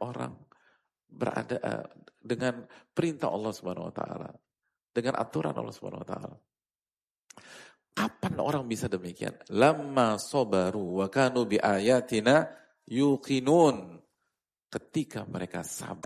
orang berada dengan perintah Allah Subhanahu wa taala, dengan aturan Allah Subhanahu wa taala. Kapan orang bisa demikian? Lamma sabaru wa kanu bi ayatina yuqinun. Ketika mereka sabar